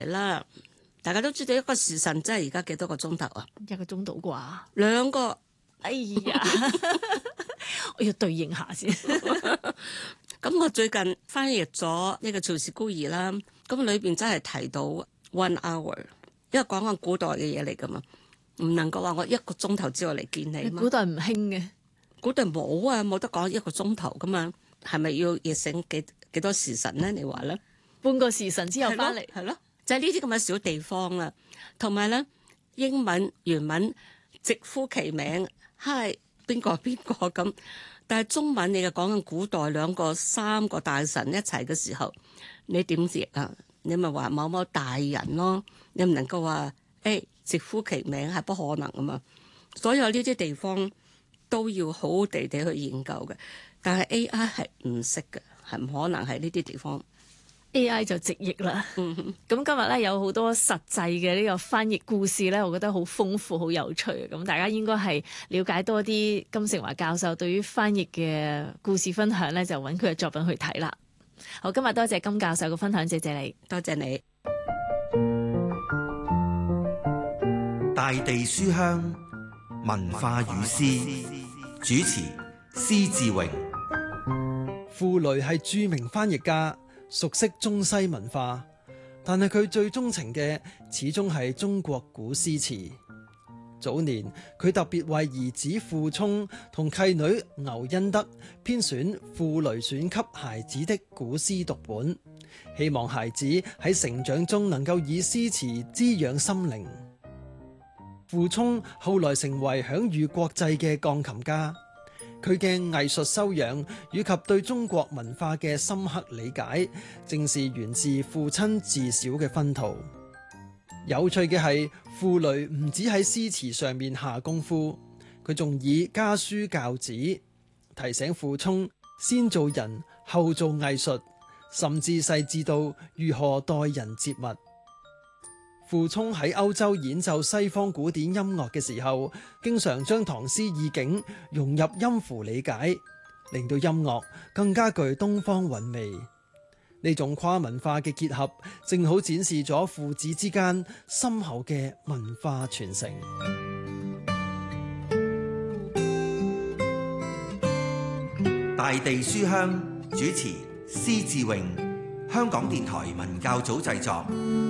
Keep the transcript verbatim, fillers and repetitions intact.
啦。大家都知道一個時辰真係而家幾多個鐘頭啊？ 一個鐘到啩？ 兩個。 哎呀，我要對應下先。 咁我最近翻譯咗呢個《曹氏孤兒》啦，咁裏邊真係提到 one hour，因為講緊古代嘅嘢嚟噶嘛，唔能夠話我一個鐘頭之後嚟見你嘛。 古代唔興嘅， 古代冇啊，冇得講一個鐘頭噶嘛，係咪要熱醒幾幾多時辰咧？你話咧？ 半個時辰之後翻嚟， 係咯，就係呢啲咁嘅小地方啦。同埋咧，英文原文直呼其名，係邊個邊個咁。但係中文你就講緊古代兩個三個大臣一齊嘅時候，你點譯啊？你咪話某某大人咯，你唔能夠話誒直呼其名，係不可能啊嘛。所有呢啲地方都要好好地地去研究嘅，但係 A I 係唔識嘅，係唔可能喺呢啲地方。 A I 就直譯啦。咁、嗯、今日咧有好多實際嘅呢個翻譯故事咧，我覺得好豐富、好有趣。咁大家應該係了解多啲金成華教授對於翻譯嘅故事分享咧，就揾佢嘅作品去睇啦。好，今日多謝金教授嘅分享，謝謝你， 多謝你。 大地書香文化與詩，主持施志榮。 傅雷係著名翻譯家，熟悉中西文化，但係佢最鍾情嘅始終係中國古詩詞。早年佢特別為兒子傅聰同契女牛恩德編選傅雷選給孩子的古詩讀本，希望孩子喺成長中能夠以詩詞滋養心靈。傅聰後來成為享譽國際嘅鋼琴家，佢嘅藝術修養以及對中國文化嘅深刻理解，正是源自父親自小嘅熏陶。有趣嘅係，傅雷唔止喺詩詞上面下功夫，佢仲以家書教子，提醒傅聰先做人後做藝術，甚至細緻到如何待人接物。傅聰喺歐洲演奏西方古典音樂嘅時候，經常將唐詩意境融入音符理解，令到音樂更加具東方韻味。呢種跨文化嘅結合，正好展示咗父子之間深厚嘅文化傳承。 大地書香主持施志榮，香港電台文教組製作。